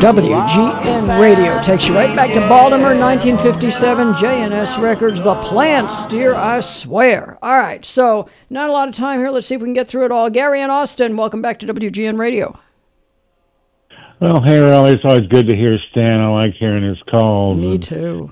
WGN Radio takes you right back to Baltimore, 1957, JNS Records, The Plants, Dear I Swear. All right, so not a lot of time here. Let's see if we can get through it all. Gary and Austin, welcome back to WGN Radio. Well, hey, Raleigh, it's always good to hear Stan. I like hearing his calls. Me too.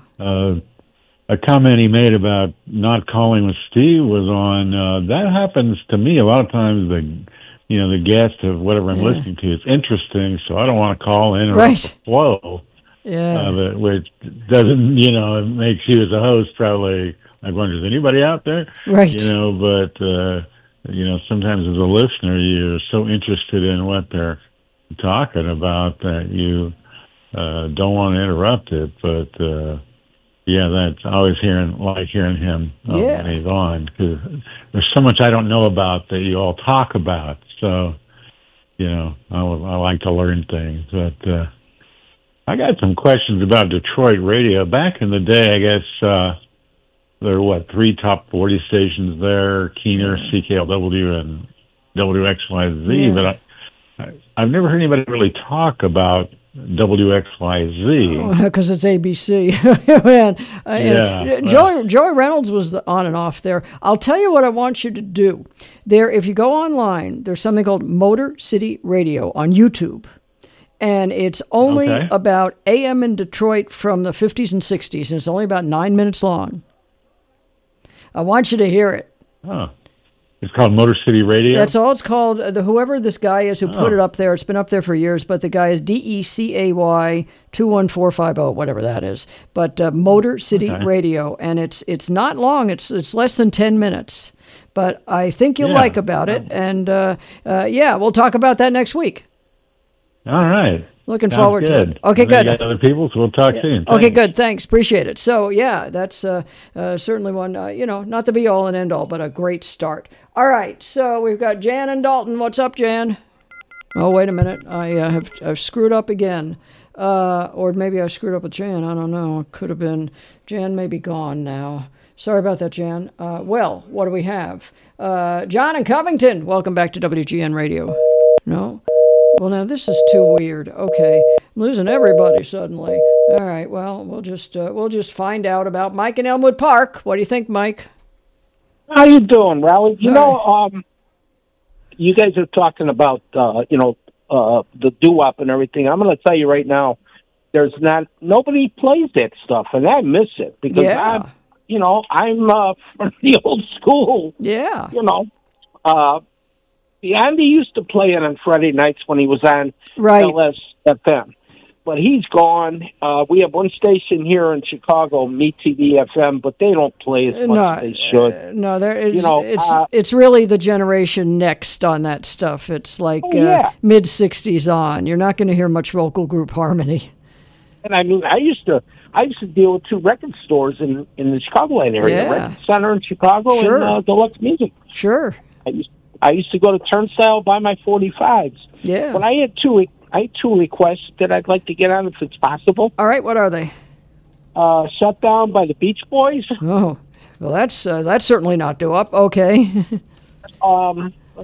A comment he made about not calling with Steve was on, that happens to me a lot of times. The guest of whatever I'm listening to is interesting, so I don't want to call in or the flow. Yeah. Which doesn't, it makes you as a host probably like, wonder, is anybody out there? Right. But, sometimes as a listener, you're so interested in what they're talking about that you don't want to interrupt it. But, that's I always like hearing him when he's on, because there's so much I don't know about that you all talk about. So, I like to learn things. But I got some questions about Detroit radio. Back in the day, I guess there were 3 top 40 stations there: Keener, CKLW, and WXYZ. But I've never heard anybody really talk about WXYZ. Because it's ABC. Man, Joey Reynolds was on and off there. I'll tell you what I want you to do. There, if you go online, there's something called Motor City Radio on YouTube. And it's only about AM in Detroit from the 50s and 60s, and it's only about 9 minutes long. I want you to hear it. Oh. It's called Motor City Radio? That's all it's called. Whoever this guy is who put it up there, it's been up there for years, but the guy is DECAY 21450, whatever that is. But Motor City Radio, and it's not long. It's less than 10 minutes. But I think you'll like about it, and we'll talk about that next week. All right. Looking forward to it. Okay, good. You got other people, so we'll talk soon. Okay, good. Thanks. Appreciate it. So, that's certainly one, not the be-all and end-all, but a great start. All right, so we've got Jan and Dalton. What's up, Jan? Oh, wait a minute. I've screwed up again. Or maybe I screwed up with Jan. I don't know. It could have been. Jan may be gone now. Sorry about that, Jan. Well, what do we have? John in Covington. Welcome back to WGN Radio. No? Well, now this is too weird. Okay, I'm losing everybody suddenly. All right, well, we'll just find out about Mike in Elmwood Park. What do you think, Mike? How you doing, Raleigh? You guys are talking about the doo-wop and everything. I'm going to tell you right now, nobody plays that stuff, and I miss it because I'm from the old school. Yeah. Andy used to play it on Friday nights when he was on LSFM. But he's gone. We have one station here in Chicago, MeTV FM, but they don't play as much as they should. No, it's really the generation next on that stuff. It's like mid-'60s on. You're not going to hear much vocal group harmony. And I used to deal with 2 record stores in the Chicagoland area, Record Center in Chicago and Deluxe Music. Sure. I used to go to Turnstile, buy my 45s. Yeah. But I had two requests that I'd like to get on if it's possible. All right, what are they? Shut Down by the Beach Boys. Oh, well, that's certainly not doo-wop. Okay.